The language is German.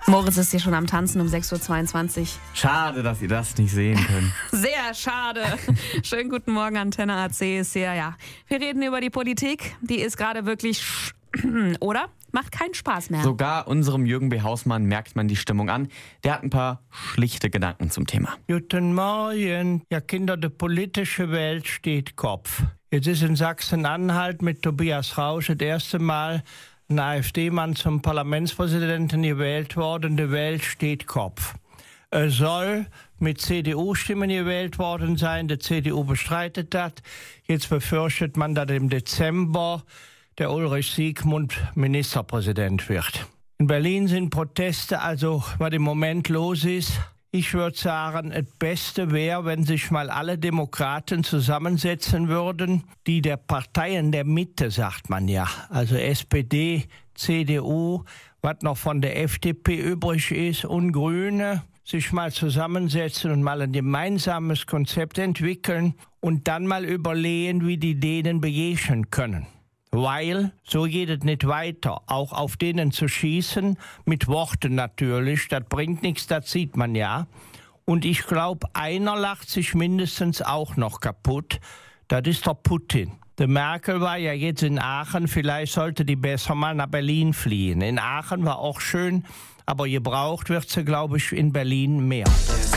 Moritz ist hier schon am Tanzen um 6.22 Uhr. Schade, dass ihr das nicht sehen könnt. Sehr schade. Schönen guten Morgen, Antenne AC ist hier. Ja, wir reden über die Politik. Die ist gerade wirklich, oder? Macht keinen Spaß mehr. Sogar unserem Jürgen B. Hausmann merkt man die Stimmung an. Der hat ein paar schlichte Gedanken zum Thema. Guten Morgen. Ja, Kinder, die politische Welt steht Kopf. Jetzt ist in Sachsen-Anhalt mit Tobias Rausch das erste Mal ein AfD-Mann zum Parlamentspräsidenten gewählt worden. Die Welt steht Kopf. Er soll mit CDU-Stimmen gewählt worden sein. Die CDU bestreitet das. Jetzt befürchtet man, dass im Dezember der Ulrich Siegmund Ministerpräsident wird. In Berlin sind Proteste, also was im Moment los ist. Ich würde sagen, das Beste wäre, wenn sich mal alle Demokraten zusammensetzen würden, die der Parteien der Mitte, sagt man ja, also SPD, CDU, was noch von der FDP übrig ist und Grüne, sich mal zusammensetzen und mal ein gemeinsames Konzept entwickeln und dann mal überlegen, wie die denen begegnen können. Weil, so geht es nicht weiter, auch auf denen zu schießen, mit Worten natürlich, das bringt nichts, das sieht man ja. Und ich glaube, einer lacht sich mindestens auch noch kaputt, das ist der Putin. Die Merkel war ja jetzt in Aachen, vielleicht sollte die besser mal nach Berlin fliehen. In Aachen war auch schön, aber gebraucht wird sie, glaube ich, in Berlin mehr.